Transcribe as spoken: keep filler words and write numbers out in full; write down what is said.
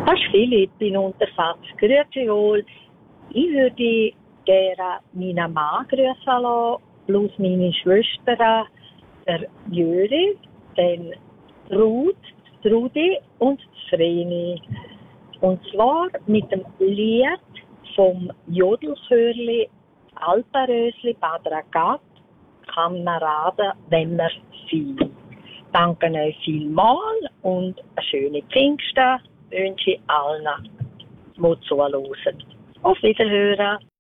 Das ist Philipp in Unterfatz. Grüezi wohl. Ich würde gerne meinen Mann grüßen lassen, plus meine Schwester, der Jöri, den Ruth, Trudi und Vreni. Und zwar mit dem Lied vom Jodelchörli Alparösli Bad Ragaz, Kameraden, wenn wir sind. Danke euch vielmals und eine schöne Pfingsten wünsche ich allen, die zuhören. Auf Wiederhören.